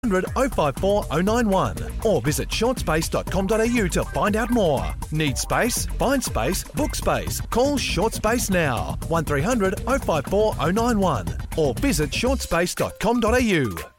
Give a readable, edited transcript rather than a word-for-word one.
054 091 or visit shortspace.com.au to find out more. Need space? Find space, book space. Call Short Space now, 1300 054 091 or visit shortspace.com.au.